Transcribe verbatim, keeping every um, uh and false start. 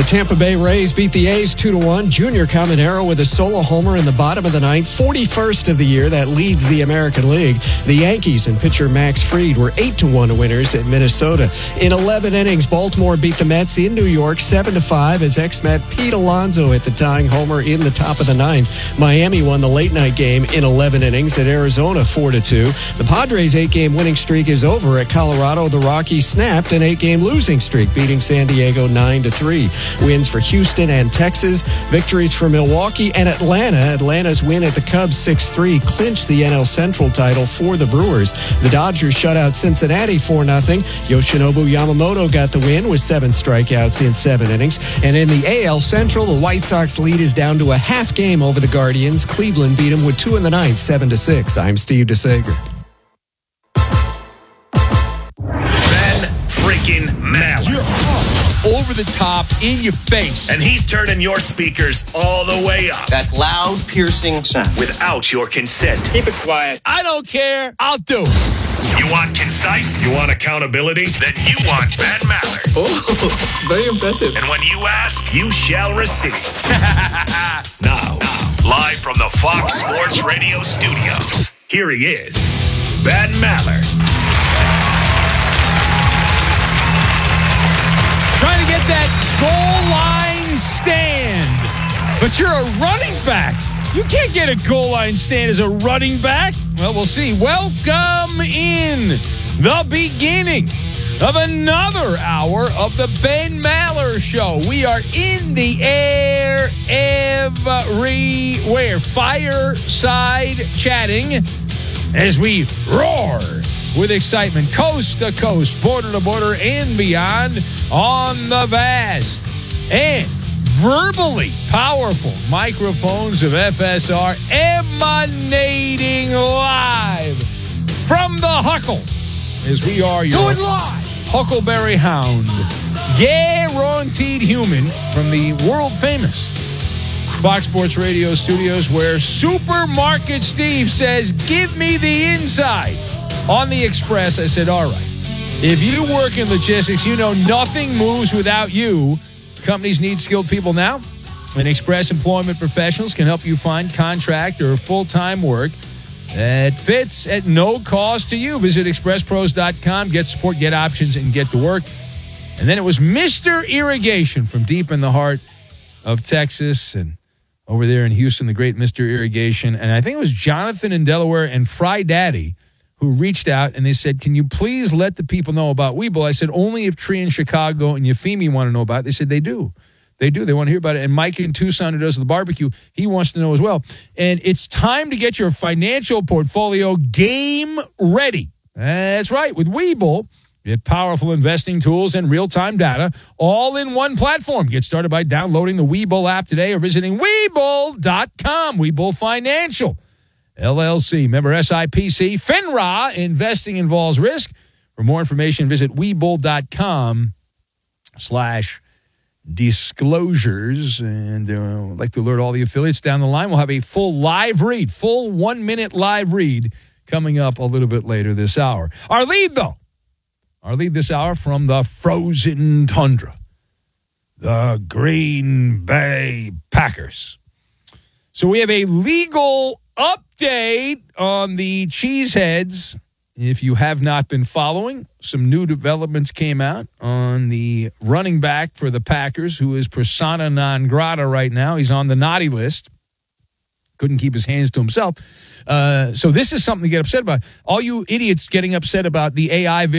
Tampa Bay Rays beat the A's two to one. Junior Caminero with a solo homer in the bottom of the ninth, forty-first of the year. That leads the American League. The Yankees and pitcher Max Fried were eight to one winners at Minnesota. In eleven innings, Baltimore beat the Mets in New York seven to five as ex-Met Pete Alonso hit the tying homer in the top of the ninth. Miami won the late-night game in eleven innings at Arizona four to two. The Padres' eight-game winning streak is over at Colorado. The Rockies snapped an eight-game losing streak, beating San Diego nine to three. Wins for Houston and Texas. Victories for Milwaukee and Atlanta. Atlanta's win at the Cubs six three clinched the N L Central title for the Brewers. The Dodgers shut out Cincinnati four nothing. Yoshinobu Yamamoto got the win with seven strikeouts in seven innings. And in the A L Central, the White Sox lead is down to a half game over the Guardians. Cleveland beat them with two in the ninth, seven to six. I'm Steve DeSager. Ben freaking Maller. You're over the top, in your face. And he's turning your speakers all the way up. That loud, piercing sound. Without your consent. Keep it quiet. I don't care. I'll do it. You want concise? You want accountability? Then you want Ben Maller. Oh, it's very impressive. And when you ask, you shall receive. now, now, live from the Fox Sports Radio studios, here he is, Ben Maller. Trying to get that goal line stand. But you're a running back. You can't get a goal line stand as a running back. Well, we'll see. Welcome in the beginning of another hour of the Ben Maller Show. We are in the air everywhere. Fireside chatting as we roar with excitement, coast to coast, border to border, and beyond on the vast and verbally powerful microphones of F S R, emanating live from the Huckle, as we are your Do it live. Huckleberry Hound, guaranteed human from the world-famous Fox Sports Radio studios, where Supermarket Steve says, give me the inside. On the Express, I said, all right, if you work in logistics, you know nothing moves without you. Companies need skilled people now, and Express Employment Professionals can help you find contract or full-time work that fits at no cost to you. Visit express pros dot com, get support, get options, and get to work. And then it was Mister Irrigation from deep in the heart of Texas and over there in Houston, the great Mister Irrigation. And I think it was Jonathan in Delaware and Fry Daddy who reached out, and they said, can you please let the people know about Webull? I said, only if Tree in Chicago and Euphemia want to know about it. They said, they do. They do. They want to hear about it. And Mike in Tucson, who does the barbecue, he wants to know as well. And it's time to get your financial portfolio game ready. That's right. With Webull, get powerful investing tools and real-time data all in one platform. Get started by downloading the Webull app today or visiting Webull dot com. Webull Financial L L C, member S I P C, FINRA. Investing involves risk. For more information, visit Webull dot com slash disclosures. And uh, I'd like to alert all the affiliates down the line. We'll have a full live read, full one-minute live read coming up a little bit later this hour. Our lead, though, our lead this hour from the frozen tundra, the Green Bay Packers. So we have a legal update on the Cheeseheads. If you have not been following, some new developments came out on the running back for the Packers, who is persona non grata right now. He's on the naughty list. Couldn't keep his hands to himself. Uh, so this is something to get upset about. All you idiots getting upset about the A I video.